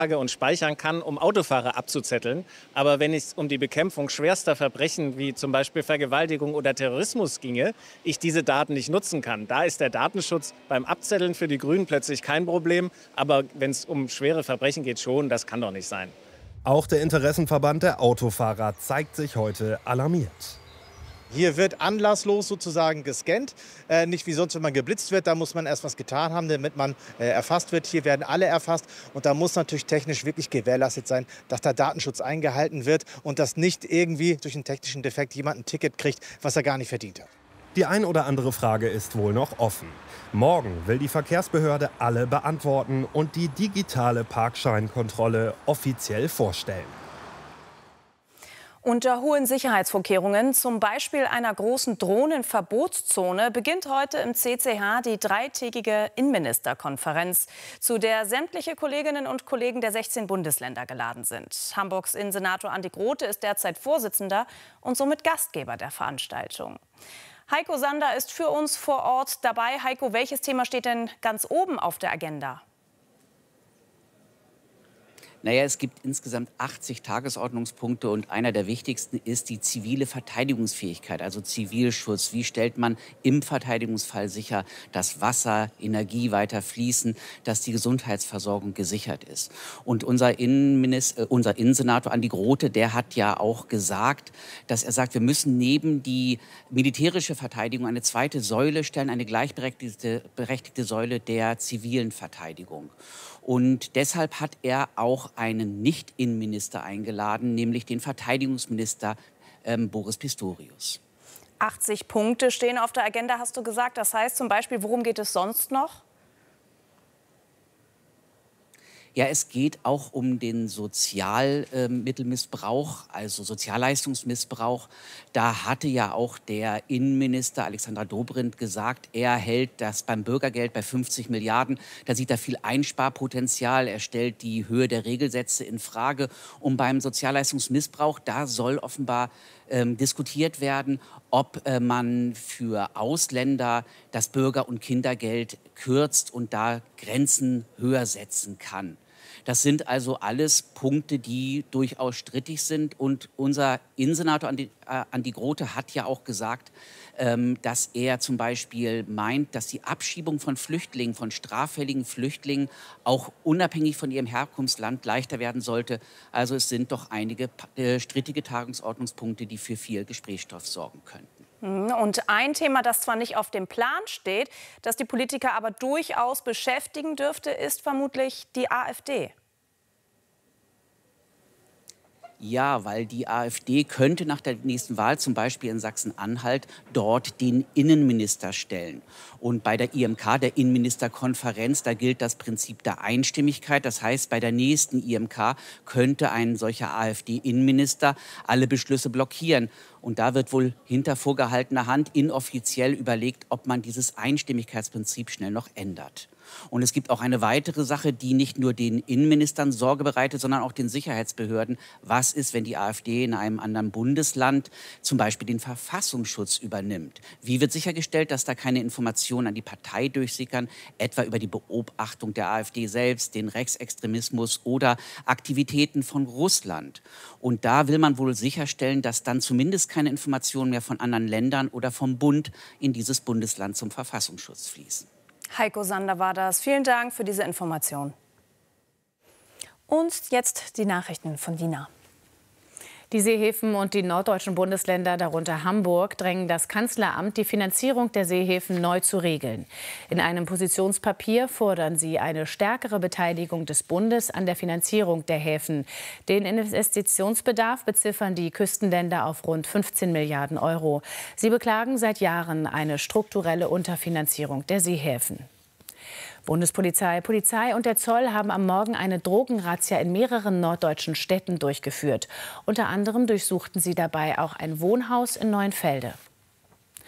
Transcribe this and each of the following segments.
und speichern kann, um Autofahrer abzuzetteln. Aber wenn es um die Bekämpfung schwerster Verbrechen wie zum Beispiel Vergewaltigung oder Terrorismus ginge, ich diese Daten nicht nutzen kann. Da ist der Datenschutz beim Abzetteln für die Grünen plötzlich kein Problem. Aber wenn es um schwere Verbrechen geht, schon, das kann doch nicht sein. Auch der Interessenverband der Autofahrer zeigt sich heute alarmiert. Hier wird anlasslos sozusagen gescannt, nicht wie sonst, wenn man geblitzt wird, da muss man erst was getan haben, damit man erfasst wird. Hier werden alle erfasst und da muss natürlich technisch wirklich gewährleistet sein, dass der Datenschutz eingehalten wird und dass nicht irgendwie durch einen technischen Defekt jemand ein Ticket kriegt, was er gar nicht verdient hat. Die ein oder andere Frage ist wohl noch offen. Morgen will die Verkehrsbehörde alle beantworten und die digitale Parkscheinkontrolle offiziell vorstellen. Unter hohen Sicherheitsvorkehrungen, zum Beispiel einer großen Drohnenverbotszone, beginnt heute im CCH die dreitägige Innenministerkonferenz, zu der sämtliche Kolleginnen und Kollegen der 16 Bundesländer geladen sind. Hamburgs Innensenator Andi Grote ist derzeit Vorsitzender und somit Gastgeber der Veranstaltung. Heiko Sander ist für uns vor Ort dabei. Heiko, welches Thema steht denn ganz oben auf der Agenda? Naja, es gibt insgesamt 80 Tagesordnungspunkte und einer der wichtigsten ist die zivile Verteidigungsfähigkeit, also Zivilschutz. Wie stellt man im Verteidigungsfall sicher, dass Wasser, Energie weiter fließen, dass die Gesundheitsversorgung gesichert ist? Und unser Innensenator Andi Grote, der hat ja auch gesagt, dass er sagt, wir müssen neben die militärische Verteidigung eine zweite Säule stellen, eine gleichberechtigte Säule der zivilen Verteidigung. Und deshalb hat er auch einen Nicht-Innenminister eingeladen, nämlich den Verteidigungsminister Boris Pistorius. 80 Punkte stehen auf der Agenda, hast du gesagt. Das heißt zum Beispiel, worum geht es sonst noch? Ja, es geht auch um den Sozialmittelmissbrauch, also Sozialleistungsmissbrauch. Da hatte ja auch der Innenminister Alexander Dobrindt gesagt, er hält das beim Bürgergeld bei 50 Milliarden. Da sieht er viel Einsparpotenzial. Er stellt die Höhe der Regelsätze in Frage. Und beim Sozialleistungsmissbrauch, da soll offenbar diskutiert werden, ob man für Ausländer das Bürger- und Kindergeld kürzt und da Grenzen höher setzen kann. Das sind also alles Punkte, die durchaus strittig sind. Und unser Innensenator Andi Grote hat ja auch gesagt, dass er zum Beispiel meint, dass die Abschiebung von Flüchtlingen, von straffälligen Flüchtlingen, auch unabhängig von ihrem Herkunftsland leichter werden sollte. Also es sind doch einige strittige Tagesordnungspunkte, die für viel Gesprächsstoff sorgen könnten. Und ein Thema, das zwar nicht auf dem Plan steht, das die Politiker aber durchaus beschäftigen dürfte, ist vermutlich die AfD. Ja, weil die AfD könnte nach der nächsten Wahl, zum Beispiel in Sachsen-Anhalt, dort den Innenminister stellen. Und bei der IMK, der Innenministerkonferenz, da gilt das Prinzip der Einstimmigkeit. Das heißt, bei der nächsten IMK könnte ein solcher AfD-Innenminister alle Beschlüsse blockieren. Und da wird wohl hinter vorgehaltener Hand inoffiziell überlegt, ob man dieses Einstimmigkeitsprinzip schnell noch ändert. Und es gibt auch eine weitere Sache, die nicht nur den Innenministern Sorge bereitet, sondern auch den Sicherheitsbehörden. Was ist, wenn die AfD in einem anderen Bundesland zum Beispiel den Verfassungsschutz übernimmt? Wie wird sichergestellt, dass da keine Informationen an die Partei durchsickern, etwa über die Beobachtung der AfD selbst, den Rechtsextremismus oder Aktivitäten von Russland? Und da will man wohl sicherstellen, dass dann zumindest keine Informationen mehr von anderen Ländern oder vom Bund in dieses Bundesland zum Verfassungsschutz fließen. Heiko Sander war das. Vielen Dank für diese Information. Und jetzt die Nachrichten von Dina. Die Seehäfen und die norddeutschen Bundesländer, darunter Hamburg, drängen das Kanzleramt, die Finanzierung der Seehäfen neu zu regeln. In einem Positionspapier fordern sie eine stärkere Beteiligung des Bundes an der Finanzierung der Häfen. Den Investitionsbedarf beziffern die Küstenländer auf rund 15 Milliarden Euro. Sie beklagen seit Jahren eine strukturelle Unterfinanzierung der Seehäfen. Bundespolizei, Polizei und der Zoll haben am Morgen eine Drogenrazzia in mehreren norddeutschen Städten durchgeführt. Unter anderem durchsuchten sie dabei auch ein Wohnhaus in Neuenfelde.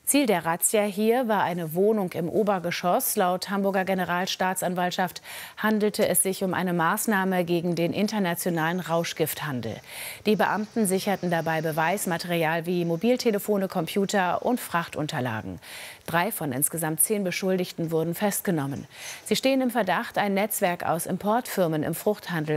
Ziel der Razzia hier war eine Wohnung im Obergeschoss. Laut Hamburger Generalstaatsanwaltschaft handelte es sich um eine Maßnahme gegen den internationalen Rauschgifthandel. Die Beamten sicherten dabei Beweismaterial wie Mobiltelefone, Computer und Frachtunterlagen. 3 von insgesamt 10 Beschuldigten wurden festgenommen. Sie stehen im Verdacht, ein Netzwerk aus Importfirmen im Fruchthandel